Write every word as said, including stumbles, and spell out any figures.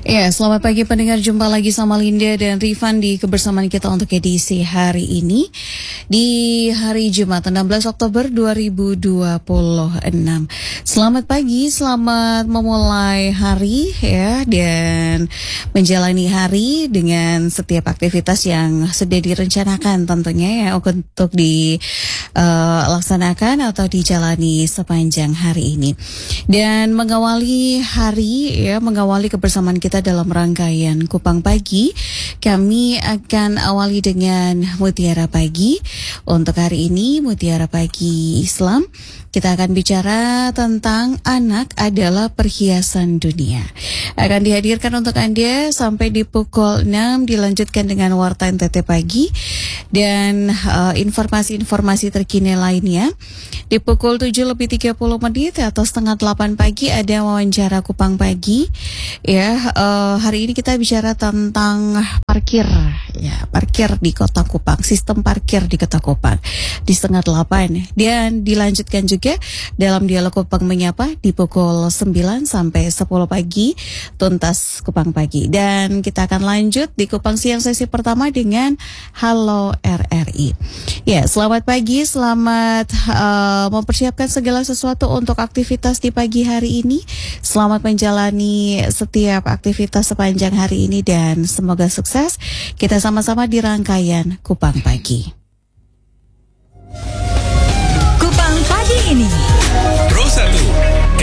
Ya, selamat pagi pendengar. Jumpa lagi sama Linda dan Rifan di kebersamaan kita untuk edisi hari ini. Di hari Jumat enam belas Oktober dua ribu dua puluh enam. Selamat pagi, selamat memulai hari ya. Dan menjalani hari dengan setiap aktivitas yang sudah direncanakan tentunya ya. Untuk dilaksanakan uh, atau dijalani sepanjang hari ini. Dan mengawali hari ya, mengawali kebersamaan kita dalam rangkaian Kupang Pagi, kami akan awali dengan Mutiara Pagi. Untuk hari ini Mutiara Pagi Islam, kita akan bicara tentang anak adalah perhiasan dunia. Akan dihadirkan untuk Anda sampai di pukul enam, dilanjutkan dengan Warta N T T Pagi dan uh, informasi-informasi terkini lainnya. Di pukul tujuh lebih tiga puluh menit atau setengah delapan pagi ada wawancara Kupang Pagi. Ya, uh, hari ini kita bicara tentang parkir, ya parkir di Kota Kupang, sistem parkir di Kota Kupang di setengah delapan. Dan dilanjutkan juga dalam dialog Kupang Menyapa di pukul sembilan sampai sepuluh pagi, tuntas Kupang Pagi. Dan kita akan lanjut di Kupang Siang sesi pertama dengan Halo R R I. Ya, selamat pagi, selamat uh, mempersiapkan segala sesuatu untuk aktivitas di pagi hari ini. Selamat menjalani setiap aktivitas sepanjang hari ini dan semoga sukses. Kita sama-sama di rangkaian Kupang Pagi. Kupang Pagi ini Pro satu